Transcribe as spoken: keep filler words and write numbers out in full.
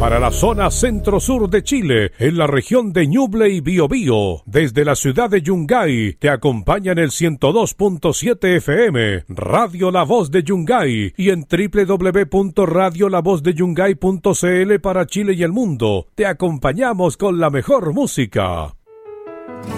para la zona centro-sur de Chile, en la región de Ñuble y Biobío. Desde la ciudad de Yungay, te acompaña en el ciento dos punto siete F M, Radio La Voz de Yungay, y en doble u doble u doble u punto radio la voz de yungay punto c l para Chile y el mundo. Te acompañamos con la mejor música.